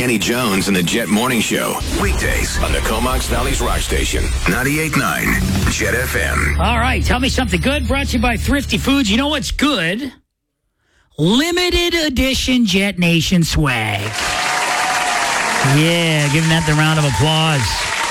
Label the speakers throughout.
Speaker 1: Kenny Jones and the Jet Morning Show. Weekdays on the Comox Valley's Rock Station. 98.9 Jet FM.
Speaker 2: All right, tell me something good. Brought to you by Thrifty Foods. You know what's good? Limited edition Jet Nation swag. Yeah, giving that the round of applause.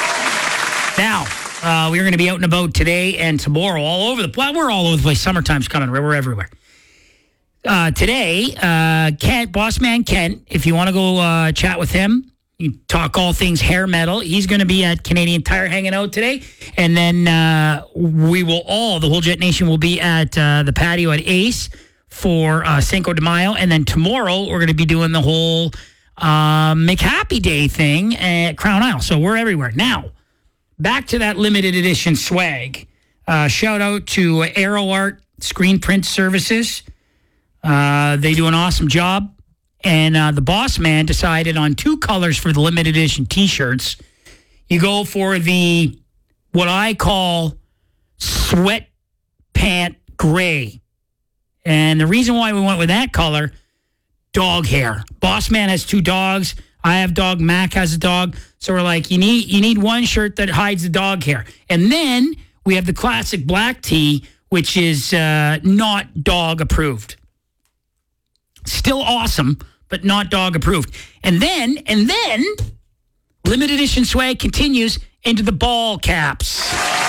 Speaker 2: Now, we're going to be out and about today and tomorrow all over the place. We're all over the place. Summertime's coming. We're everywhere. Today, Kent, Boss Man Kent, if you want to go chat with him, you talk all things hair metal. He's going to be at Canadian Tire hanging out today. And then we will the whole Jet Nation will be at the patio at Ace for Cinco de Mayo. And then tomorrow, we're going to be doing the whole McHappy Day thing at Crown Isle. So we're everywhere. Now, back to that limited edition swag. Shout out to Aero Art Screen Print Services. They do an awesome job. And the boss man decided on 2 colors for the limited edition T-shirts. You go for what I call sweat pant gray. And the reason why we went with that color, dog hair. Boss man has 2 dogs. I have dog. Mac has a dog. So we're like, you need one shirt that hides the dog hair. And then we have the classic black tee, which is not dog approved. Still awesome, but not dog approved. And then, limited edition swag continues into the ball caps.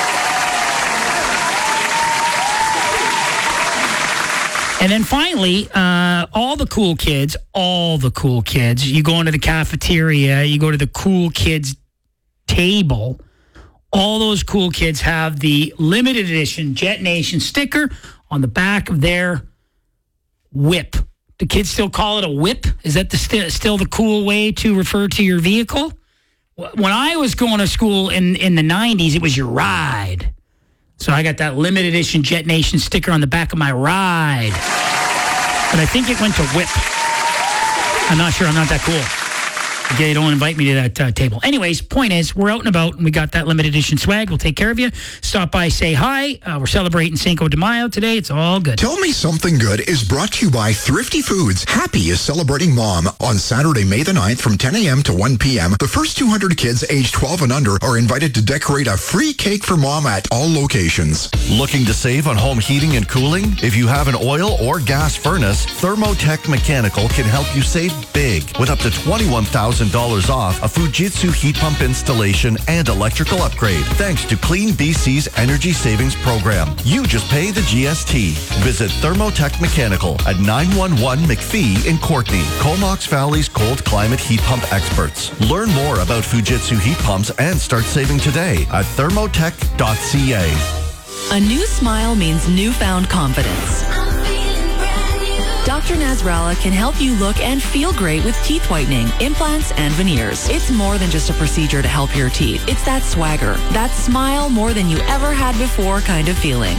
Speaker 2: And then finally, all the cool kids, you go into the cafeteria, you go to the cool kids table, all those cool kids have the limited edition Jet Nation sticker on the back of their whip. Do kids still call it a whip? Is that still the cool way to refer to your vehicle? When I was going to school in the 90s, it was your ride. So I got that limited edition Jet Nation sticker on the back of my ride. But I think it went to whip. I'm not sure. I'm not that cool. They don't invite me to that table. Anyways, point is, we're out and about, and we got that limited edition swag. We'll take care of you. Stop by, say hi. We're celebrating Cinco de Mayo today. It's all good.
Speaker 3: Tell Me Something Good is brought to you by Thrifty Foods. Happy is celebrating Mom on Saturday, May the 9th from 10 a.m. to 1 p.m. The first 200 kids aged 12 and under are invited to decorate a free cake for Mom at all locations.
Speaker 4: Looking to save on home heating and cooling? If you have an oil or gas furnace, Thermotech Mechanical can help you save big with up to $21,000 off a Fujitsu heat pump installation and electrical upgrade thanks to Clean BC's energy savings program. You just pay the GST. Visit Thermotech Mechanical at 911 McPhee in Courtney, Comox Valley's cold climate heat pump experts. Learn more about Fujitsu heat pumps and start saving today at thermotech.ca.
Speaker 5: A new smile means newfound confidence. Dr. Nasrallah can help you look and feel great with teeth whitening, implants, and veneers. It's more than just a procedure to help your teeth. It's that swagger, that smile more than you ever had before kind of feeling.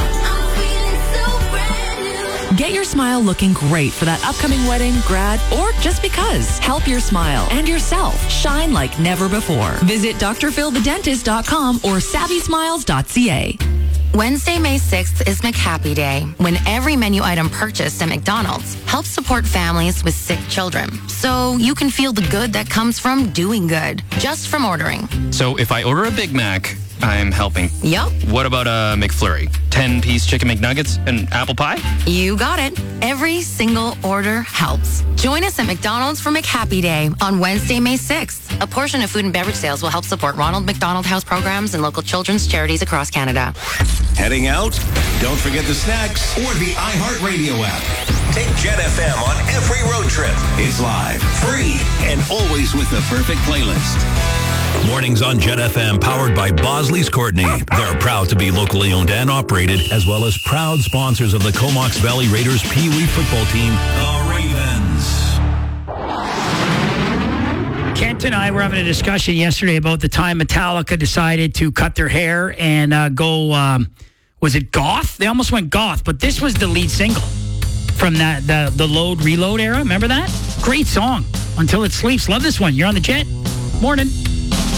Speaker 5: Get your smile looking great for that upcoming wedding, grad, or just because. Help your smile and yourself shine like never before. Visit drphilthedentist.com or savvysmiles.ca.
Speaker 6: Wednesday, May 6th is McHappy Day, when every menu item purchased at McDonald's helps support families with sick children. So you can feel the good that comes from doing good, just from ordering.
Speaker 7: So if I order a Big Mac, I'm helping.
Speaker 6: Yup.
Speaker 7: What about a McFlurry? 10-piece chicken McNuggets and apple pie?
Speaker 6: You got it. Every single order helps. Join us at McDonald's for McHappy Day on Wednesday, May 6th. A portion of food and beverage sales will help support Ronald McDonald House programs and local children's charities across Canada.
Speaker 1: Heading out? Don't forget the snacks or the iHeartRadio app. Take Jet FM on every road trip. It's live, free, and always with the perfect playlist.
Speaker 8: Mornings on Jet FM, powered by Bosley's Courtney. They're proud to be locally owned and operated, as well as proud sponsors of the Comox Valley Raiders Pee Wee football team, the Ravens.
Speaker 2: Kent and I were having a discussion yesterday about the time Metallica decided to cut their hair and go, was it goth? They almost went goth, but this was the lead single from the Load Reload era. Remember that? Great song, Until It Sleeps. Love this one. You're on the Jet. Morning.